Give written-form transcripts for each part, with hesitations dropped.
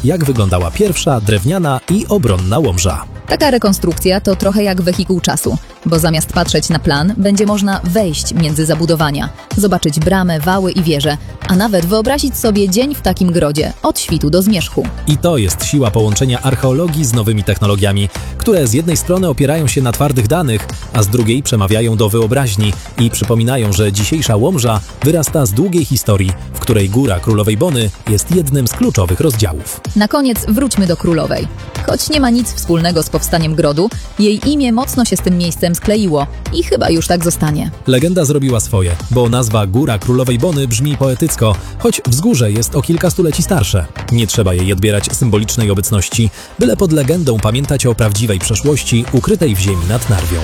jak wyglądała pierwsza drewniana i obronna Łomża. Taka rekonstrukcja to trochę jak wehikuł czasu, bo zamiast patrzeć na plan, będzie można wejść między zabudowania, zobaczyć bramę, wały i wieże, a nawet wyobrazić sobie dzień w takim grodzie, od świtu do zmierzchu. I to jest siła połączenia archeologii z nowymi technologiami, które z jednej strony opierają się na twardych danych, a z drugiej przemawiają do wyobraźni i przypominają, że dzisiejsza Łomża wyrasta z długiej historii, w której Góra Królowej Bony jest jednym z kluczowych rozdziałów. Na koniec wróćmy do Królowej. Choć nie ma nic wspólnego z powstaniem grodu, jej imię mocno się z tym miejscem skleiło i chyba już tak zostanie. Legenda zrobiła swoje, bo nazwa Góra Królowej Bony brzmi poetycko, choć wzgórze jest o kilka stuleci starsze. Nie trzeba jej odbierać symbolicznej obecności, byle pod legendą pamiętać o prawdziwej przeszłości ukrytej w ziemi nad Narwią.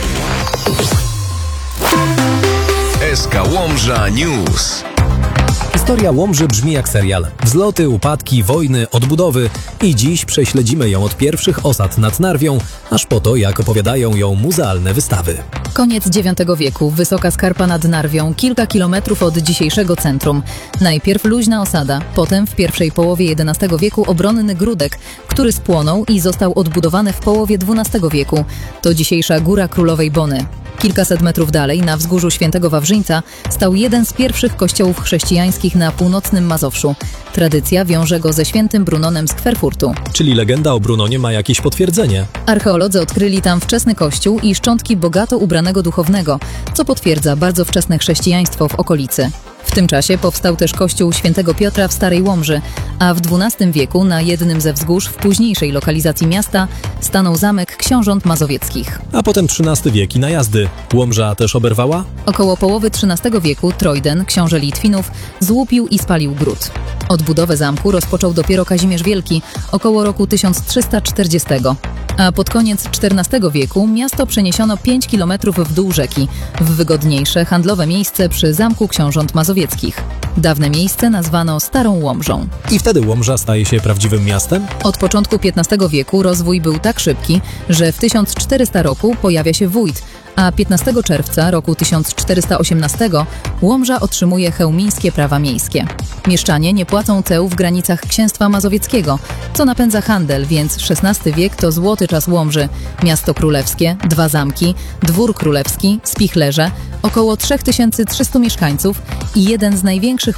SK Łomża News. Historia Łomży brzmi jak serial. Wzloty, upadki, wojny, odbudowy i dziś prześledzimy ją od pierwszych osad nad Narwią, aż po to, jak opowiadają ją muzealne wystawy. Koniec IX wieku, wysoka skarpa nad Narwią, kilka kilometrów od dzisiejszego centrum. Najpierw luźna osada, potem w pierwszej połowie XI wieku obronny Gródek, który spłonął i został odbudowany w połowie XII wieku. To dzisiejsza Góra Królowej Bony. Kilkaset metrów dalej, na wzgórzu Świętego Wawrzyńca, stał jeden z pierwszych kościołów chrześcijańskich na północnym Mazowszu. Tradycja wiąże go ze świętym Brunonem z Kwerfurtu. Czyli legenda o Brunonie ma jakieś potwierdzenie. Archeolodzy odkryli tam wczesny kościół i szczątki bogato ubranego duchownego, co potwierdza bardzo wczesne chrześcijaństwo w okolicy. W tym czasie powstał też kościół Świętego Piotra w Starej Łomży, a w XII wieku na jednym ze wzgórz w późniejszej lokalizacji miasta stanął zamek książąt mazowieckich. A potem XIII wiek i najazdy. Łomża też oberwała? Około połowy XIII wieku Trojden, książę Litwinów, złupił i spalił gród. Odbudowę zamku rozpoczął dopiero Kazimierz Wielki około roku 1340, a pod koniec XIV wieku miasto przeniesiono 5 kilometrów w dół rzeki, w wygodniejsze handlowe miejsce przy zamku książąt mazowieckich. Dawne miejsce nazwano Starą Łomżą. I wtedy Łomża staje się prawdziwym miastem? Od początku XV wieku rozwój był tak szybki, że w 1400 roku pojawia się wójt, a 15 czerwca roku 1418 Łomża otrzymuje chełmińskie prawa miejskie. Mieszczanie nie płacą ceł w granicach Księstwa Mazowieckiego, co napędza handel, więc XVI wiek to złoty czas Łomży. Miasto królewskie, 2 zamki, dwór królewski, spichlerze, około 3300 mieszkańców i jeden z największych